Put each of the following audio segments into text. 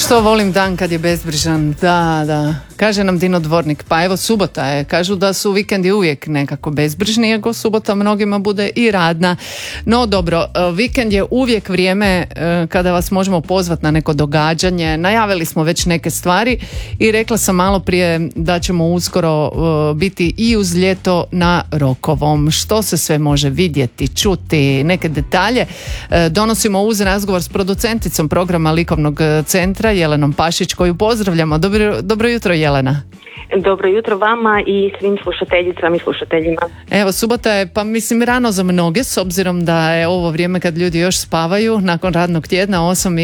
Što volim dan kad je bezbrižan, da. Kaže nam Dino Dvornik, pa evo subota je, kažu da su vikendi uvijek nekako bezbrižni, iako subota mnogima bude i radna. No dobro, vikend je uvijek vrijeme kada vas možemo pozvati na neko događanje. Najavili smo već neke stvari i rekla sam malo prije da ćemo uskoro biti i uz ljeto na Rokovom. Što se sve može vidjeti, čuti, neke detalje donosimo uz razgovor s producenticom programa Likovnog centra Jelenom Pašić, koju pozdravljamo. Dobro jutro, Jelena. Dobro jutro vama i svim slušateljicama i slušateljima. Evo, subota je, pa mislim, rano za mnoge, s obzirom da je ovo vrijeme kad ljudi još spavaju nakon radnog tjedna,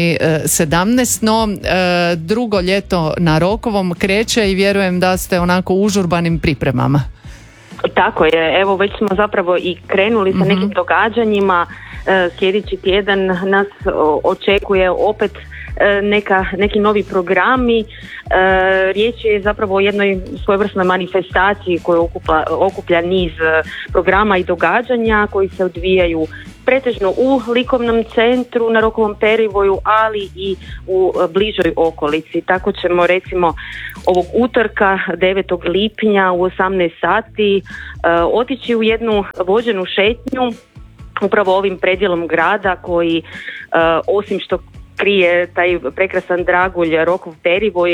8:17, no drugo ljeto na Rokovom kreće i vjerujem da ste onako u užurbanim pripremama. Tako je, evo već smo zapravo i krenuli sa nekim događanjima. Sljedeći tjedan nas očekuje opet neki novi programi. Riječ je zapravo o jednoj svojevrsnoj manifestaciji koja okuplja niz programa i događanja koji se odvijaju pretežno u Likovnom centru na Rokovom perivoju, ali i u bližoj okolici. Tako ćemo recimo ovog utorka 9. lipnja u 18 sati otići u jednu vođenu šetnju upravo ovim predjelom grada koji osim što krije taj prekrasan dragulj Rokov perivoj,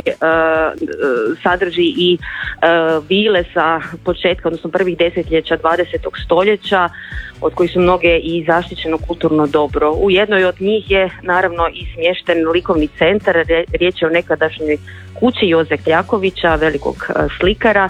sadrži i vile sa početka, odnosno prvih desetljeća 20. stoljeća, od kojih su mnoge i zaštićeno kulturno dobro. U jednoj od njih je naravno i smješten likovni centar, riječ je o nekadašnjoj kući Joze Kljakovića, velikog slikara,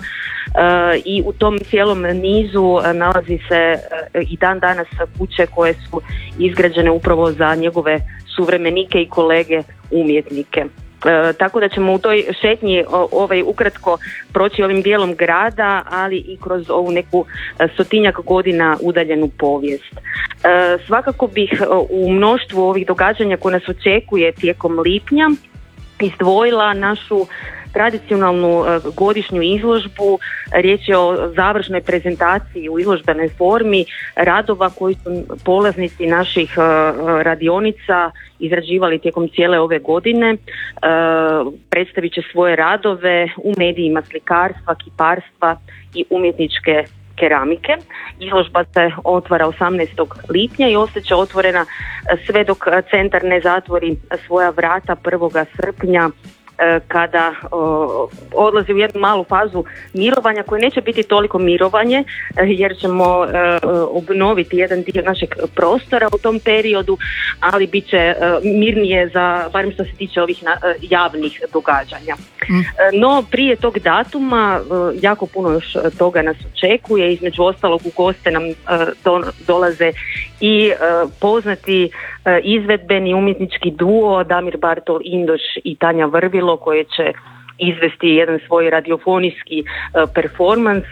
i u tom cijelom nizu nalazi se i dan danas kuće koje su izgrađene upravo za njegove suvremenike i kolege umjetnike. Tako da ćemo u toj šetnji ukratko proći ovim dijelom grada, ali i kroz ovu neku 100-tinjak godina udaljenu povijest. Svakako bih u mnoštvu ovih događanja koje nas očekuje tijekom lipnja izdvojila našu tradicionalnu godišnju izložbu. Riječ je o završnoj prezentaciji u izložbenoj formi radova koji su polaznici naših radionica izrađivali tijekom cijele ove godine. Predstavit će svoje radove u medijima slikarstva, kiparstva i umjetničke keramike. Izložba se otvara 18. lipnja i ostaće otvorena sve dok centar ne zatvori svoja vrata 1. srpnja kada odlazi u jednu malu fazu mirovanja, koje neće biti toliko mirovanje jer ćemo obnoviti jedan dio našeg prostora u tom periodu, ali bit će mirnije barem što se tiče ovih javnih događanja. No prije tog datuma jako puno još toga nas očekuje. Između ostalog u goste nam dolaze i poznati izvedbeni umjetnički duo Damir Bartol Indoš i Tanja Vrvilo, koje će izvesti jedan svoj radiofonijski performans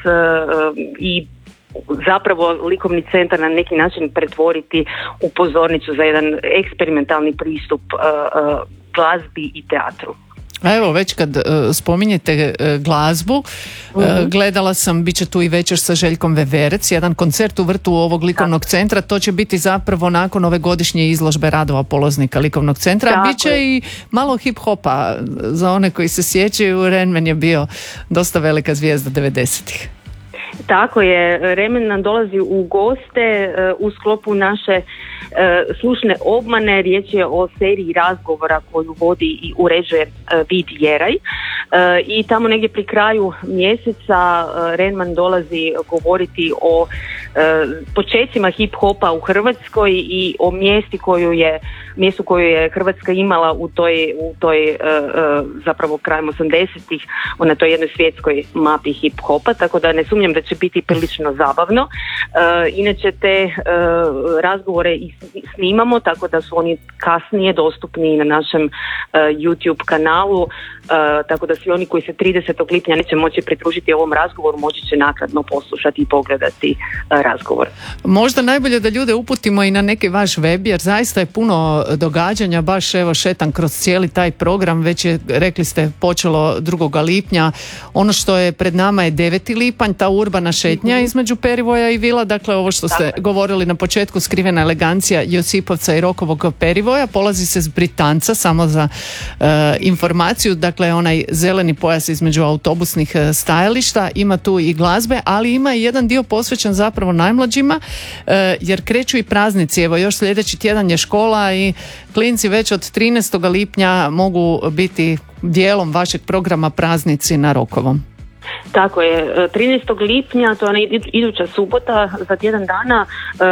i zapravo Likovni centar na neki način pretvoriti u pozornicu za jedan eksperimentalni pristup glazbi i teatru. A evo, već kad spominjete glazbu, gledala sam, bit će tu i večer sa Željkom Veverec, jedan koncert u vrtu ovog Likovnog centra. To će biti zapravo nakon ove godišnje izložbe radova polaznika Likovnog centra. A bit će i malo hip-hopa. Za one koji se sjećaju, Renmen je bio dosta velika zvijezda 90-ih. Tako je, Remen nam dolazi u goste u sklopu naše slušne obmane. Riječ je o seriji razgovora koju vodi i uređuje Vid Jeraj. I tamo negdje pri kraju mjeseca Renman dolazi govoriti o počecima hip-hopa u Hrvatskoj i o mjestu koju je Hrvatska imala u toj zapravo krajem 80-ih na toj jednoj svjetskoj mapi hip-hopa, tako da ne sumnjam da će biti prilično zabavno. Inače te razgovore i snimamo, tako da su oni kasnije dostupni na našem YouTube kanalu, tako da svi oni koji se 30. lipnja neće moći pridružiti ovom razgovoru moći će naknadno poslušati i pogledati razgovor. Možda najbolje da ljude uputimo i na neki vaš web, jer zaista je puno događanja, baš evo šetam kroz cijeli taj program, već je, rekli ste, počelo 2. lipnja, ono što je pred nama je 9. lipanj, ta urbana šetnja između Perivoja i Vila, dakle ovo što ste govorili na početku, skrivena elegancija Josipovca i Rokovog Perivoja, polazi se s Britanca, samo za informaciju, dakle onaj zeleni pojas između autobusnih stajališta, ima tu i glazbe, ali ima i jedan dio posvećen zapravo najmlađima, jer kreću i praznici, evo još sljedeći tjedan je škola i klinci već od 13. lipnja mogu biti dijelom vašeg programa Praznici na Rokovom. Tako je, 13. lipnja, to je iduća subota, za tjedan dana,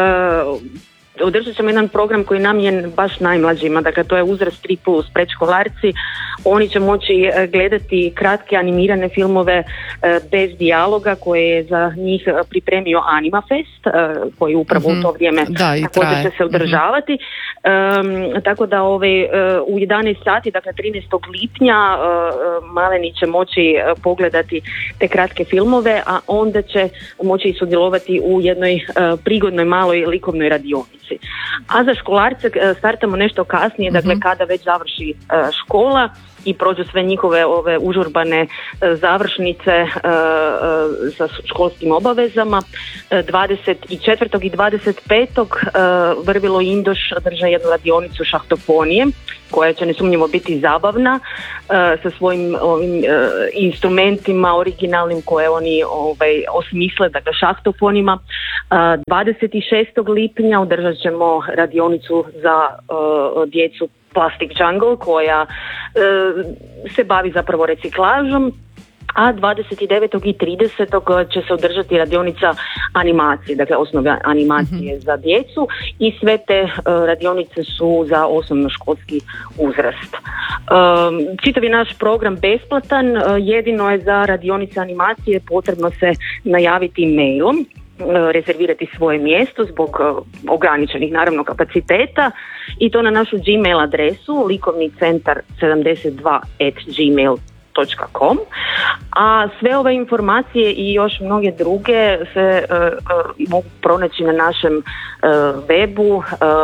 održat ćemo jedan program koji je namijenjen baš najmlađima, dakle to je uzrast 3+, predškolarci. Oni će moći gledati kratke animirane filmove bez dijaloga koje je za njih pripremio Animafest, koji upravo u to vrijeme također će se održavati. Tako da u 11 sati, dakle 13. lipnja, maleni će moći pogledati te kratke filmove, a onda će moći i sudjelovati u jednoj prigodnoj maloj likovnoj radionici. A za školarce startamo nešto kasnije, dakle kada već završi škola i prođu sve njihove ove užurbane završnice sa školskim obavezama. 24. i 25. Vrvilo Indoš drže jednu radionicu šahtofonije koja će nesumnjivo biti zabavna sa svojim ovim instrumentima originalnim koje oni osmisle, dakle šahtofonima. 26. lipnja održat ćemo radionicu za djecu Plastic Jungle koja se bavi zapravo reciklažom, a 29. i 30. će se održati radionica animacije, dakle osnove animacije za djecu i sve te radionice su za osnovnoškolski uzrast. Čitav je naš program besplatan, jedino je za radionice animacije potrebno se najaviti mailom, rezervirati svoje mjesto zbog ograničenih naravno kapaciteta i to na našu Gmail adresu likovnicentar72@gmail.com, a sve ove informacije i još mnoge druge se mogu pronaći na našem webu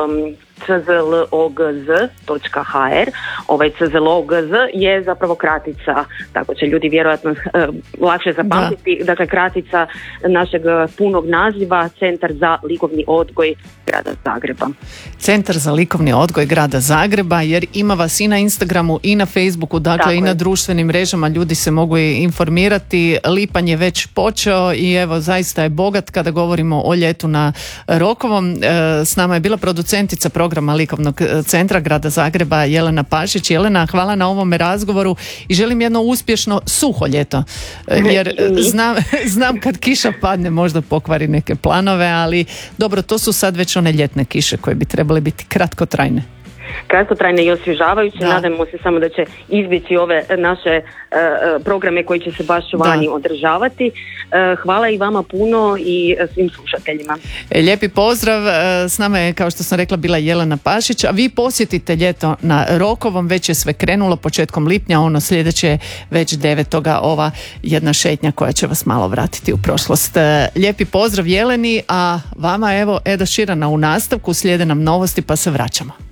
czlogz.hr. Ovaj czlogz je zapravo kratica, tako će ljudi vjerojatno lakše zapamtiti, dakle kratica našeg punog naziva, Centar za likovni odgoj grada Zagreba. Centar za likovni odgoj grada Zagreba, jer ima vas i na Instagramu i na Facebooku, dakle tako i na društvenim mrežama, ljudi se mogu informirati, lipanj je već počeo i evo zaista je bogat kada govorimo o ljetu na Rokovom. S nama je bila producentica programa Likovnog centra grada Zagreba Jelena Pašić. Jelena, hvala na ovome razgovoru i želim jedno uspješno suho ljeto, jer znam kad kiša padne možda pokvari neke planove, ali dobro, to su sad već one ljetne kiše koje bi trebale biti kratkotrajne. Kratkotrajne i osvježavajuće, nadamo se samo da će izbjeći ove naše programe koji će se baš vani održavati. Hvala i vama puno i svim slušateljima. Lijepi pozdrav, s nama je, kao što sam rekla, bila Jelena Pašić, a vi posjetite ljeto na Rokovom, već je sve krenulo početkom lipnja, ono sljedeće već 9. ova jedna šetnja koja će vas malo vratiti u prošlost. Lijepi pozdrav Jeleni, a vama evo Eda Širana u nastavku, slijede nam novosti pa se vraćamo.